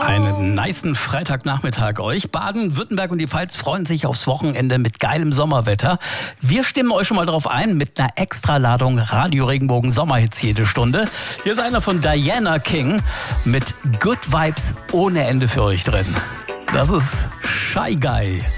Einen nicen Freitagnachmittag euch. Baden-Württemberg und die Pfalz freuen sich aufs Wochenende mit geilem Sommerwetter. Wir stimmen euch schon mal drauf ein mit einer Extraladung Radio Regenbogen Sommerhits jede Stunde. Hier ist einer von Diana King mit Good Vibes ohne Ende für euch drin. Das ist Shy Guy.